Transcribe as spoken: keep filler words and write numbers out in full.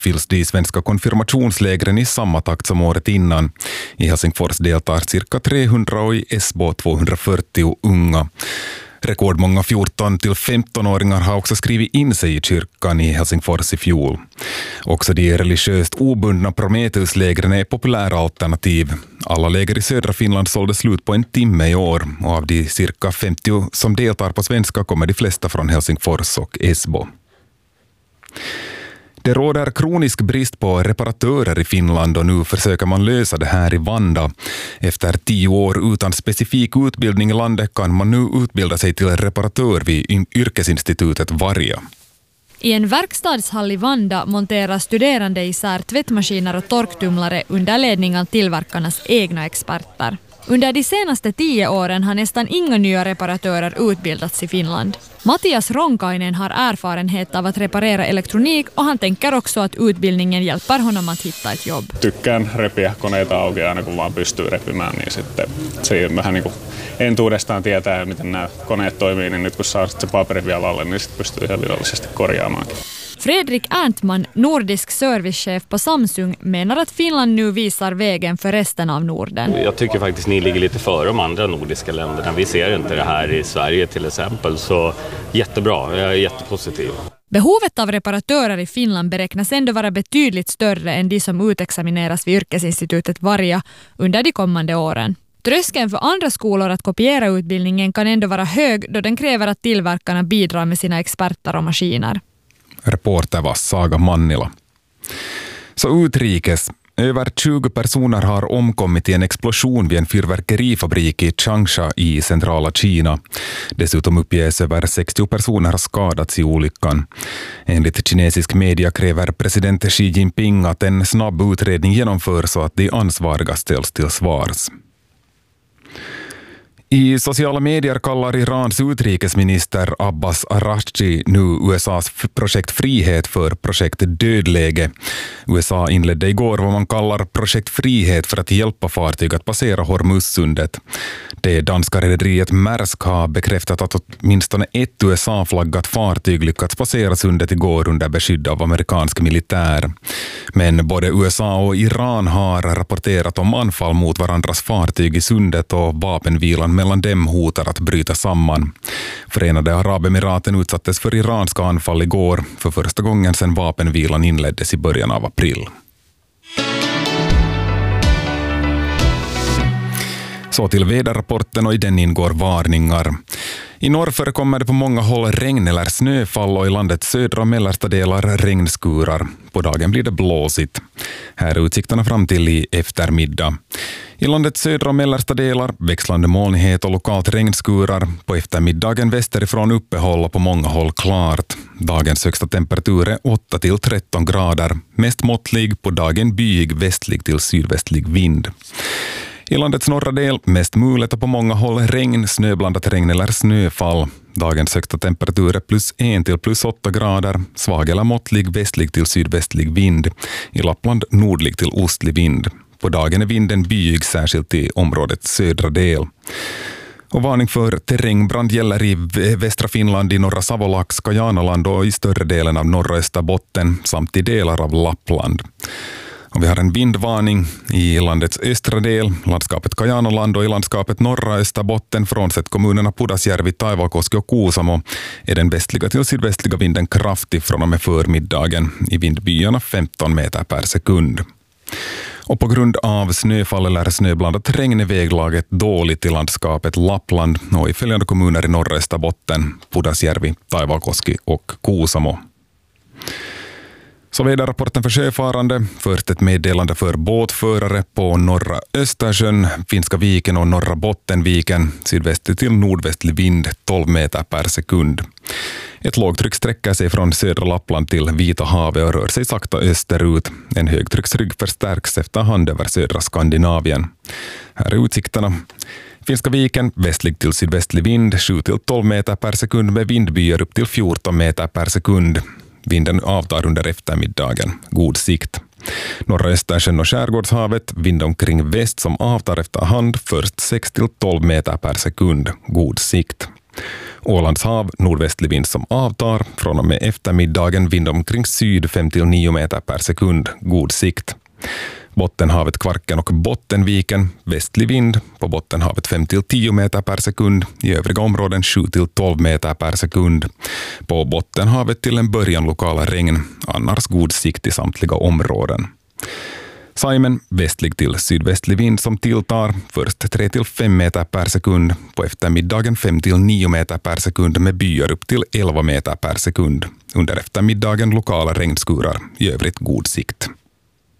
fylls de svenska konfirmationslägren i samma takt som året innan. I Helsingfors deltar cirka trehundra och i Esbo tvåhundrafyrtio unga. Rekordmånga fjorton till femton-åringar har också skrivit in sig i kyrkan i Helsingfors i fjol. Också de religiöst obundna Prometheus-lägren är populära alternativ. Alla läger i södra Finland sålde slut på en timme i år, och av de cirka femtio som deltar på svenska kommer de flesta från Helsingfors och Esbo. Det råder kronisk brist på reparatörer i Finland och nu försöker man lösa det här i Vanda. Efter tio år utan specifik utbildning i landet kan man nu utbilda sig till reparatör vid yrkesinstitutet Varja. I en verkstadshall i Vanda monterar studerande isär tvättmaskiner och torktumlare under ledning av tillverkarnas egna experter. Under de senaste tio åren har nästan inga nya reparatörer utbildats i Finland. Mattias Ronkainen har erfarenhet av att reparera elektronik och han tänker också att utbildningen hjälper honom att hitta ett jobb. Tykkään repiä koneita auki aina kun vaan pystyy repimään, niin sitten se vähän niin kuin entuudestaan tietää, miten nämä koneet toimii, niin nyt kun saa se paperi vielä alle, niin sitten pystyy ihan virallisesti korjaamaankin. Fredrik Ernstman, nordisk servicechef på Samsung, menar att Finland nu visar vägen för resten av Norden. Jag tycker faktiskt ni ligger lite före de andra nordiska länderna. Vi ser inte det här i Sverige till exempel, så jättebra, jag är jättepositiv. Behovet av reparatörer i Finland beräknas ändå vara betydligt större än de som utexamineras vid yrkesinstitutet Varja under de kommande åren. Tröskeln för andra skolor att kopiera utbildningen kan ändå vara hög då den kräver att tillverkarna bidrar med sina experter och maskiner. Reporter var Saga Mannila. Så utrikes. Över tjugo personer har omkommit i en explosion vid en fyrverkerifabrik i Changsha i centrala Kina. Dessutom uppges över sextio personer har skadats i olyckan. Enligt kinesisk media kräver president Xi Jinping att en snabb utredning genomförs så att de ansvariga ställs till svars. I sociala medier kallar Irans utrikesminister Abbas Araghchi nu U S A:s projekt Frihet för projekt Dödläge. U S A inledde igår vad man kallar projekt Frihet för att hjälpa fartyg att passera Hormuzsundet. Det danska rederiet Maersk har bekräftat att åtminstone ett U S A-flaggat fartyg lyckats passera sundet igår under beskydd av amerikansk militär. Men både U S A och Iran har rapporterat om anfall mot varandras fartyg i sundet och vapenvilan mellan dem hotar att bryta samman. Förenade Arabemiraten utsattes för iranska anfall igår för första gången sedan vapenvilan inleddes i början av april. Så till väderrapporten, och i den ingår varningar. I norr förekommer det på många håll regn eller snöfall och i landets södra och mellersta delar regnskurar. På dagen blir det blåsigt. Här är utsikterna fram till i eftermiddag. I landets södra och mellersta delar växlande molnighet och lokalt regnskurar. På eftermiddagen västerifrån uppehåll och på många håll klart. Dagens högsta temperatur är åtta till tretton grader. Mest måttlig, på dagen byig västlig till sydvästlig vind. I landets norra del mest mulet och på många håll regn, snöblandat regn eller snöfall. Dagens högsta temperatur är plus en till plus åtta grader, svag eller måttlig västlig till sydvästlig vind. I Lappland nordlig till ostlig vind. På dagen är vinden byig särskilt i områdets södra del. Och varning för terrängbrand gäller i västra Finland, i norra Savolax, Kajanaland och i större delen av norra Österbotten samt i delar av Lappland. Och vi har en vindvarning i landets östra del, landskapet Kajanaland, och i landskapet norra Österbotten frånsett kommunerna Pudasjärvi, Taivalkoski och Kuusamo är den västliga till sydvästliga vinden kraftig från och med förmiddagen. I vindbyarna femton meter per sekund. Och på grund av snöfall eller snöblandat regn är väglaget dåligt i landskapet Lappland och i följande kommuner i norra Österbotten, Pudasjärvi, Taivalkoski och Kuusamo. Så väderrapporten för sjöfarande. Först ett meddelande för båtförare på norra Östersjön, Finska viken och norra Bottenviken. Sydvästlig till nordvästlig vind tolv meter per sekund. Ett lågtryck sträcker sig från södra Lappland till Vita havet och rör sig sakta österut. En högtrycksrygg förstärks efterhand över södra Skandinavien. Här är utsikterna. Finska viken, västlig till sydvästlig vind, sju till tolv meter per sekund med vindbyar upp till fjorton meter per sekund. Vinden avtar under eftermiddagen. God sikt. Norra Östersjön och Skärgårdshavet, vind omkring väst som avtar efterhand, först sex till tolv meter per sekund. God sikt. Ålands hav nordvästlig vind som avtar. Från och med eftermiddagen vind omkring syd fem till nio meter per sekund. God sikt. Bottenhavet Kvarken och Bottenviken. Västlig vind. På Bottenhavet fem till tio meter per sekund. I övriga områden sju till tolv meter per sekund. På Bottenhavet till en början lokala regn. Annars god sikt i samtliga områden. Saimen, västlig till sydvästlig vind som tilltar. Först tre till fem meter per sekund. På eftermiddagen fem till nio meter per sekund med byar upp till elva meter per sekund. Under eftermiddagen lokala regnskurar. I övrigt god sikt.